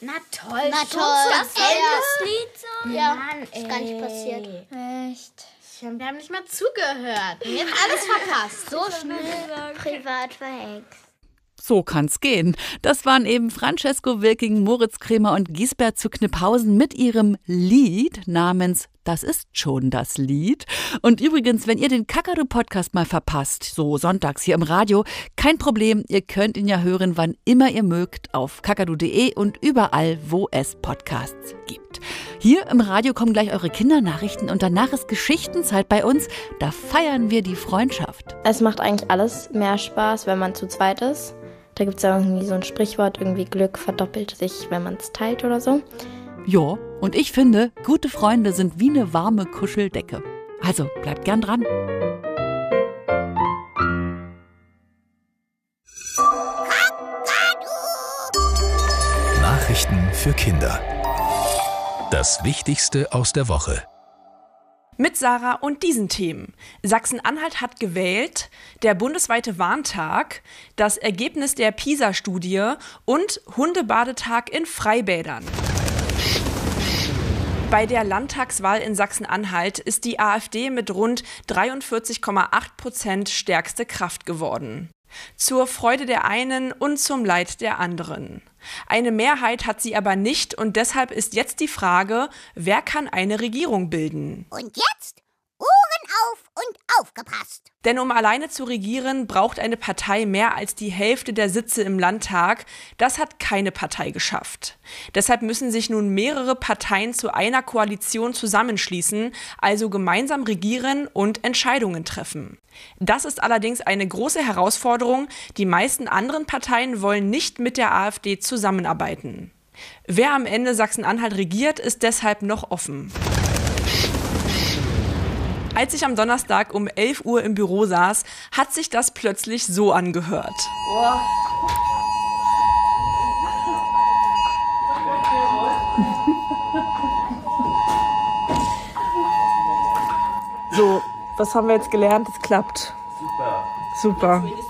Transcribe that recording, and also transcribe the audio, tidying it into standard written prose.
Na toll, Na schon toll. das soll das Lied sein? Ja, Mann, ist gar nicht passiert. Echt? Wir haben nicht mal zugehört. Und jetzt alles verpasst. So schnell privat verhext. So kann's gehen. Das waren eben Francesco Wilking, Moritz Kremer und Giesbert zu Kniphausen mit ihrem Lied namens Das ist schon das Lied. Und übrigens, wenn ihr den Kakadu-Podcast mal verpasst, so sonntags hier im Radio, kein Problem, ihr könnt ihn ja hören, wann immer ihr mögt, auf kakadu.de und überall, wo es Podcasts gibt. Hier im Radio kommen gleich eure Kindernachrichten und danach ist Geschichtenzeit bei uns. Da feiern wir die Freundschaft. Es macht eigentlich alles mehr Spaß, wenn man zu zweit ist. Da gibt es ja irgendwie so ein Sprichwort, irgendwie Glück verdoppelt sich, wenn man es teilt oder so. Ja, und ich finde, gute Freunde sind wie eine warme Kuscheldecke. Also bleibt gern dran. Nachrichten für Kinder. Das Wichtigste aus der Woche. Mit Sarah und diesen Themen. Sachsen-Anhalt hat gewählt, der bundesweite Warntag, das Ergebnis der PISA-Studie und Hundebadetag in Freibädern. Bei der Landtagswahl in Sachsen-Anhalt ist die AfD mit rund 43,8% stärkste Kraft geworden. Zur Freude der einen und zum Leid der anderen. Eine Mehrheit hat sie aber nicht und deshalb ist jetzt die Frage, wer kann eine Regierung bilden? Und jetzt Ohren auf und aufgepasst. Denn um alleine zu regieren, braucht eine Partei mehr als die Hälfte der Sitze im Landtag. Das hat keine Partei geschafft. Deshalb müssen sich nun mehrere Parteien zu einer Koalition zusammenschließen, also gemeinsam regieren und Entscheidungen treffen. Das ist allerdings eine große Herausforderung. Die meisten anderen Parteien wollen nicht mit der AfD zusammenarbeiten. Wer am Ende Sachsen-Anhalt regiert, ist deshalb noch offen. Als ich am Donnerstag um 11 Uhr im Büro saß, hat sich das plötzlich so angehört. So, was haben wir jetzt gelernt? Es klappt. Super.